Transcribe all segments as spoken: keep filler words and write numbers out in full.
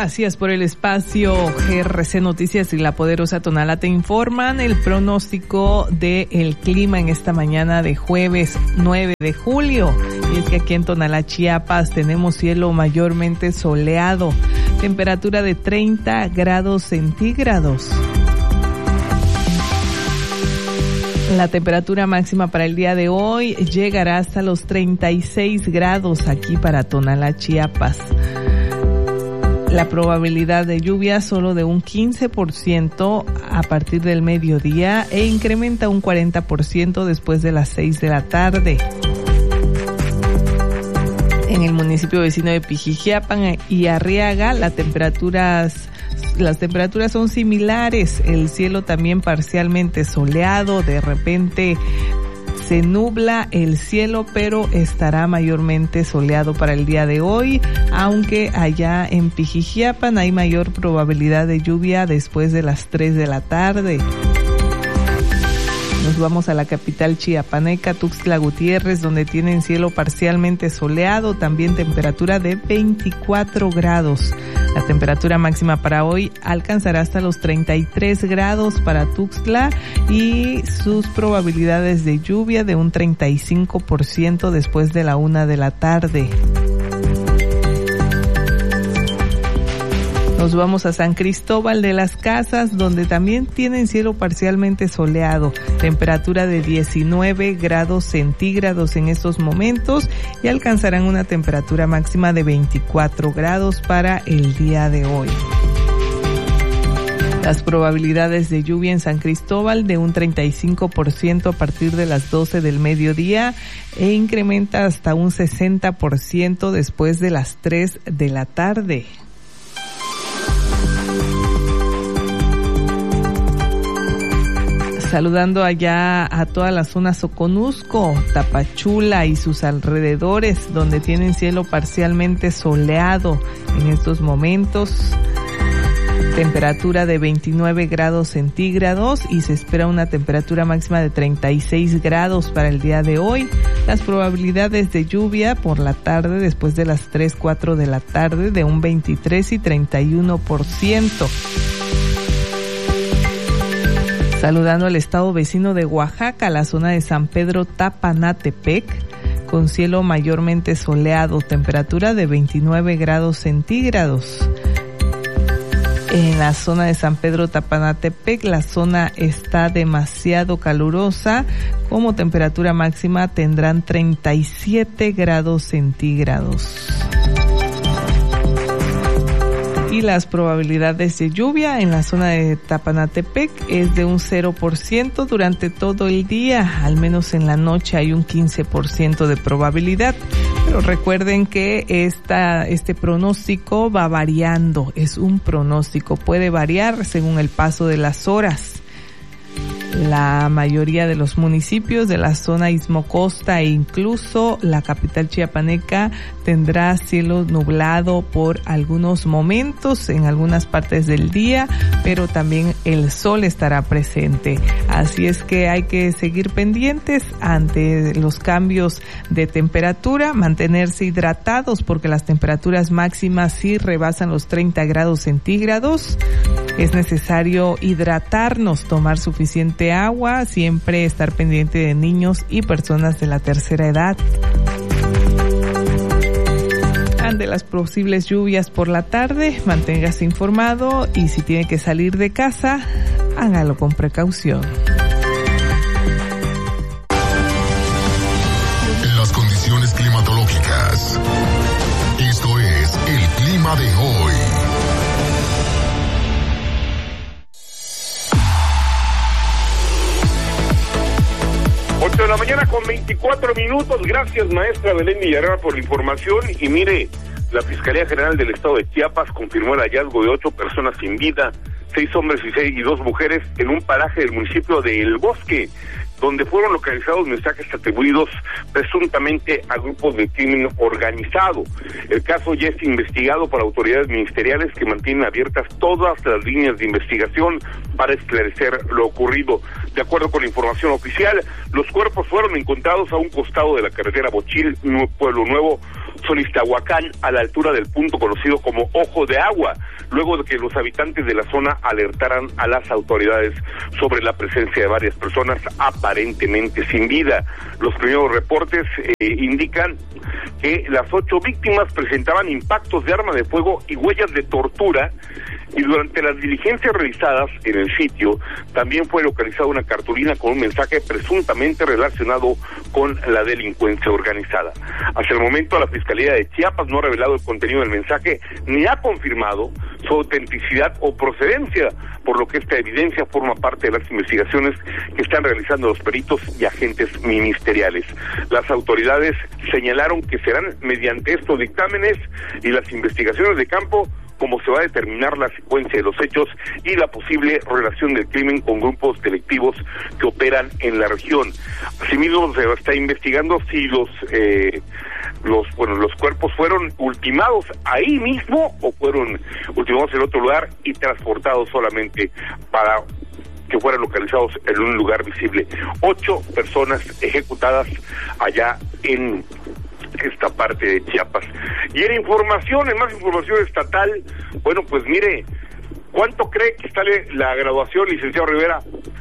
Gracias por el espacio. G R C Noticias y La Poderosa Tonalá te informan el pronóstico del clima en esta mañana de jueves nueve de julio. Y es que aquí en Tonalá, Chiapas, tenemos cielo mayormente soleado, temperatura de treinta grados centígrados. La temperatura máxima para el día de hoy llegará hasta los treinta y seis grados aquí para Tonalá, Chiapas. La probabilidad de lluvia solo de un quince por ciento a partir del mediodía e incrementa un cuarenta por ciento después de las seis de la tarde. En el municipio vecino de Pijijiapan y Arriaga, las temperaturas Las temperaturas son similares, el cielo también parcialmente soleado, de repente se nubla el cielo, pero estará mayormente soleado para el día de hoy, aunque allá en Pijijiapan hay mayor probabilidad de lluvia después de las tres de la tarde. Nos vamos a la capital chiapaneca, Tuxtla Gutiérrez, donde tienen cielo parcialmente soleado, también temperatura de veinticuatro grados. La temperatura máxima para hoy alcanzará hasta los treinta y tres grados para Tuxtla y sus probabilidades de lluvia de un treinta y cinco por ciento después de la una de la tarde. Nos vamos a San Cristóbal de las Casas, donde también tienen cielo parcialmente soleado, temperatura de diecinueve grados centígrados en estos momentos y alcanzarán una temperatura máxima de veinticuatro grados para el día de hoy. Las probabilidades de lluvia en San Cristóbal de un treinta y cinco por ciento a partir de las doce del mediodía e incrementa hasta un sesenta por ciento después de las tres de la tarde. Saludando allá a toda la zona Soconusco, Tapachula y sus alrededores, donde tienen cielo parcialmente soleado en estos momentos. Temperatura de veintinueve grados centígrados y se espera una temperatura máxima de treinta y seis grados para el día de hoy. Las probabilidades de lluvia por la tarde, después de las tres, cuatro de la tarde, de un veintitrés y treinta y uno por ciento. Saludando al estado vecino de Oaxaca, la zona de San Pedro Tapanatepec, con cielo mayormente soleado, temperatura de veintinueve grados centígrados. En la zona de San Pedro Tapanatepec, la zona está demasiado calurosa, como temperatura máxima tendrán treinta y siete grados centígrados. Y las probabilidades de lluvia en la zona de Tapanatepec es de un cero por ciento durante todo el día, al menos en la noche hay un quince por ciento de probabilidad. Pero recuerden que esta, este pronóstico va variando, es un pronóstico, puede variar según el paso de las horas. La mayoría de los municipios de la zona Istmo-Costa e incluso la capital chiapaneca tendrá cielo nublado por algunos momentos en algunas partes del día, pero también el sol estará presente. Así es que hay que seguir pendientes ante los cambios de temperatura, mantenerse hidratados porque las temperaturas máximas sí rebasan los treinta grados centígrados. Es necesario hidratarnos, tomar suficiente agua, siempre estar pendiente de niños y personas de la tercera edad. Ante las posibles lluvias por la tarde, manténgase informado y si tiene que salir de casa, hágalo con precaución. En las condiciones climatológicas, esto es el clima de hoy. ocho de la mañana con veinticuatro minutos. Gracias, maestra Belén Villarreal, por la información. Y mire, la Fiscalía General del Estado de Chiapas confirmó el hallazgo de ocho personas sin vida, seis hombres y, seis, y dos mujeres en un paraje del municipio de El Bosque, donde fueron localizados mensajes atribuidos presuntamente a grupos de crimen organizado. El caso ya es investigado por autoridades ministeriales que mantienen abiertas todas las líneas de investigación para esclarecer lo ocurrido. De acuerdo con la información oficial, los cuerpos fueron encontrados a un costado de la carretera Bochil, Pueblo Nuevo, Solistahuacán, a la altura del punto conocido como Ojo de Agua, luego de que los habitantes de la zona alertaran a las autoridades sobre la presencia de varias personas aparentemente sin vida. Los primeros reportes eh, indican que las ocho víctimas presentaban impactos de arma de fuego y huellas de tortura, y durante las diligencias realizadas en el sitio también fue localizada una cartulina con un mensaje presuntamente relacionado con la delincuencia organizada. Hasta el momento la Fiscalía de Chiapas no ha revelado el contenido del mensaje ni ha confirmado su autenticidad o procedencia, por lo que esta evidencia forma parte de las investigaciones que están realizando los peritos y agentes ministeriales. Las autoridades señalaron que serán mediante estos dictámenes y las investigaciones de campo como se va a determinar la secuencia de los hechos y la posible relación del crimen con grupos delictivos que operan en la región. Asimismo, se está investigando si los eh, los bueno los cuerpos fueron ultimados ahí mismo o fueron ultimados en otro lugar y transportados solamente para que fueran localizados en un lugar visible. Ocho personas ejecutadas allá en esta parte de Chiapas. Y en información, en más información estatal, bueno, pues mire, ¿cuánto cree que sale la graduación, licenciado Rivera?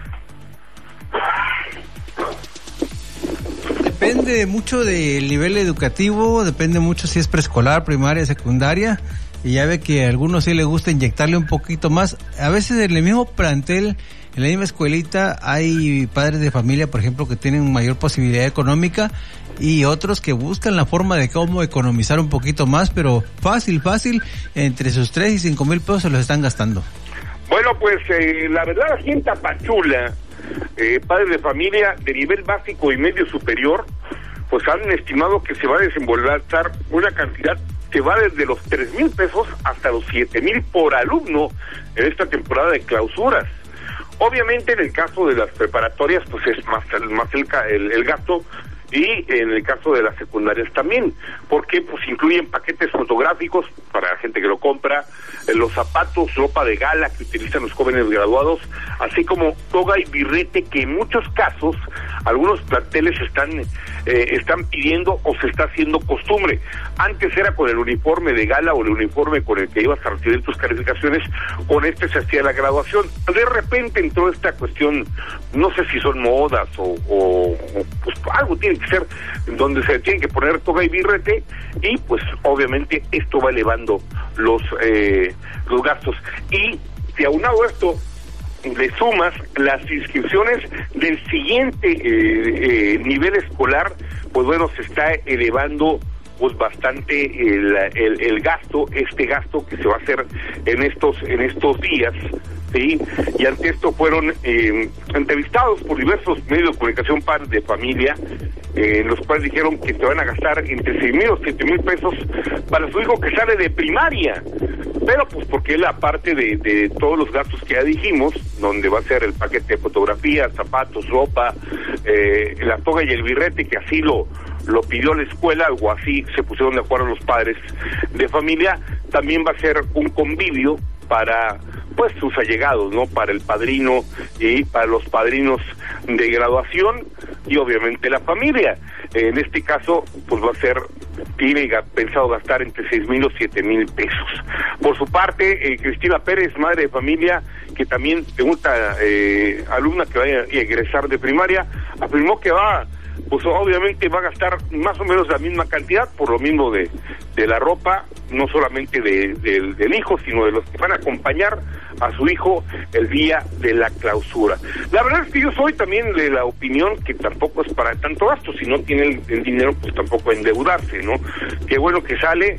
Depende mucho del nivel educativo, depende mucho si es preescolar, primaria, secundaria, y ya ve que a algunos sí les gusta inyectarle un poquito más. A veces en el mismo plantel, en la misma escuelita, hay padres de familia, por ejemplo, que tienen mayor posibilidad económica y otros que buscan la forma de cómo economizar un poquito más, pero fácil, fácil, entre sus tres y cinco mil pesos se los están gastando. Bueno, pues eh, la verdad aquí en Tapachula, eh, padres de familia de nivel básico y medio superior, pues han estimado que se va a desembolsar una cantidad que va desde los tres mil pesos hasta los siete mil por alumno en esta temporada de clausuras. Obviamente en el caso de las preparatorias pues es más, más el, el, el gasto, y en el caso de las secundarias también, porque pues incluyen paquetes fotográficos para la gente que lo compra, eh, los zapatos, ropa de gala que utilizan los jóvenes graduados, así como toga y birrete que en muchos casos algunos planteles están eh, están pidiendo o se está haciendo costumbre. Antes era con el uniforme de gala o el uniforme con el que ibas a recibir tus calificaciones, con este se hacía la graduación. De repente entró esta cuestión, no sé si son modas o, o, o pues algo tiene que ser donde se tienen que poner toga y birrete, y pues obviamente esto va elevando los eh, los gastos. Y si aunado esto le sumas las inscripciones del siguiente eh, eh, nivel escolar, pues bueno, se está elevando pues bastante el, el, el gasto, este gasto que se va a hacer en estos en estos días, ¿sí? Y ante esto fueron eh, entrevistados por diversos medios de comunicación padres de familia, eh, en los cuales dijeron que se van a gastar entre seis mil o siete mil pesos para su hijo que sale de primaria, pero pues porque él, aparte de, de todos los gastos que ya dijimos, donde va a ser el paquete de fotografías, zapatos, ropa, eh, la toga y el birrete, que así lo lo pidió la escuela, algo así se pusieron de acuerdo los padres de familia, también va a ser un convivio para pues sus allegados, ¿no? Para el padrino y para los padrinos de graduación y obviamente la familia. En este caso, pues va a ser, tiene pensado gastar entre seis mil o siete mil pesos. Por su parte, eh, Cristina Pérez, madre de familia, que también pregunta, eh, alumna que vaya a egresar de primaria, afirmó que va, pues obviamente va a gastar más o menos la misma cantidad, por lo mismo de, de la ropa, no solamente de, de, del hijo, sino de los que van a acompañar a su hijo el día de la clausura. La verdad es que yo soy también de la opinión que tampoco es para tanto gasto, si no tiene el, el dinero, pues tampoco endeudarse, ¿no? Qué bueno que sale,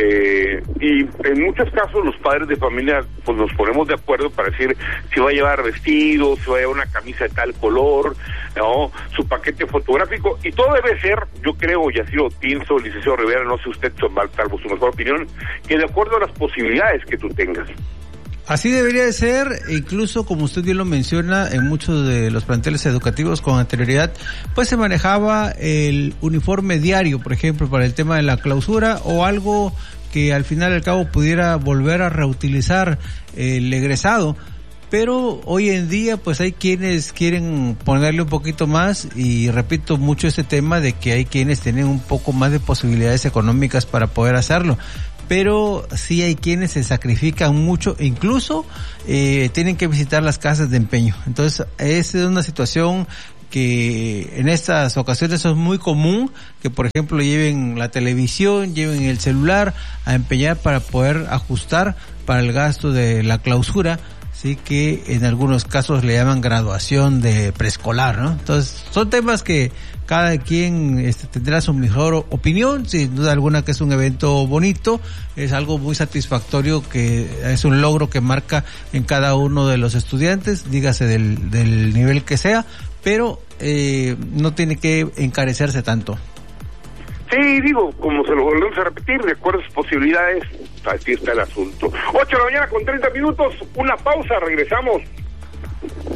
eh, y en muchos casos los padres de familia pues nos ponemos de acuerdo para decir si va a llevar vestido, si va a llevar una camisa de tal color, ¿no? Su paquete fotográfico, y todo debe ser, yo creo, y así lo pienso, licenciado Rivera, no sé usted, salvo su mejor opinión, que de acuerdo a las posibilidades que tú tengas. Así debería de ser, incluso como usted bien lo menciona, en muchos de los planteles educativos con anterioridad, pues se manejaba el uniforme diario, por ejemplo, para el tema de la clausura, o algo que al final y al cabo pudiera volver a reutilizar el egresado. Pero hoy en día pues hay quienes quieren ponerle un poquito más, y repito mucho este tema de que hay quienes tienen un poco más de posibilidades económicas para poder hacerlo. Pero sí hay quienes se sacrifican mucho, incluso eh, tienen que visitar las casas de empeño. Entonces, es una situación que en estas ocasiones es muy común, que por ejemplo lleven la televisión, lleven el celular a empeñar para poder ajustar para el gasto de la clausura. Sí, que en algunos casos le llaman graduación de preescolar, ¿no? Entonces, son temas que cada quien este, tendrá su mejor opinión. Sin duda alguna que es un evento bonito, es algo muy satisfactorio, que es un logro que marca en cada uno de los estudiantes, dígase del, del nivel que sea, pero eh, no tiene que encarecerse tanto. Sí, digo, como se lo volvemos a repetir, de acuerdo a sus posibilidades, así está el asunto. ocho de la mañana con treinta minutos, una pausa, regresamos.